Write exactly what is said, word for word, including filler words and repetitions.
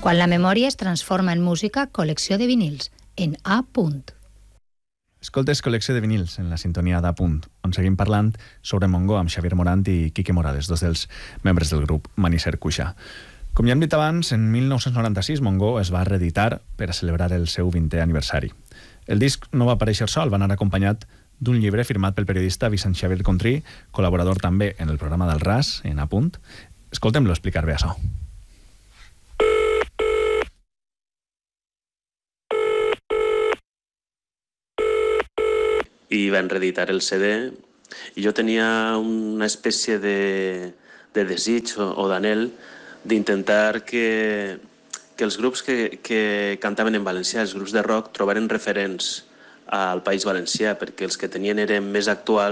Quan la memòria es transforma en música, col·lecció de vinils, en A. Escoltes Col·lecció de vinils en la sintonia d'A. On seguim parlant sobre Mongo amb Xavier Morant i Quique Morales, dos dels membres del grup Manisser Cuixà. Com ja hem dit abans, en mil nou-cents noranta-sis Mongo es va reeditar per a celebrar el seu vintè aniversari. El disc no va aparèixer sol, va anar acompanyat d'un llibre firmat pel periodista Vicent Xavier Contrí, col·laborador també en el programa del R A S, en A. Escoltem-lo explicar bé això. I van reeditar el C D i jo tenia una espècie de, de desig o, o d'anhel d'intentar que, que els grups que, que cantaven en valencià, els grups de rock, trobaren referents al País Valencià, perquè els que tenien eren més actuals